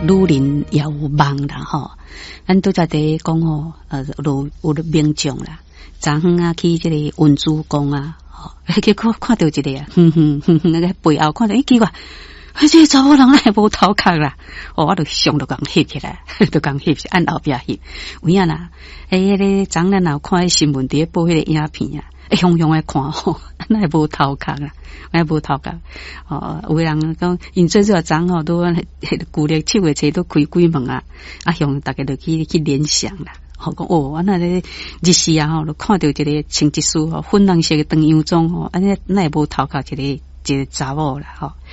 女人也有梦啦吼。咱拄则伫讲吼，有名将啦，昨昏啊去这个文殊宫啊，结果看到一个啊，那个背后看到，奇怪，这个查某人还无头壳啦，我就上就共翕起来，就共翕按后壁翕，有影啦，迄个昨咱有看新闻伫播迄个影片啊。雄雄来看吼，那也无头壳啦，也无头壳。有人讲，因最早昨吼都旧历7月初都开鬼门啊，向大家都去联想啦。讲我那咧日时啊吼，都看到一个穿一束粉红色的长洋装吼，那也无头壳一个查某啦吼。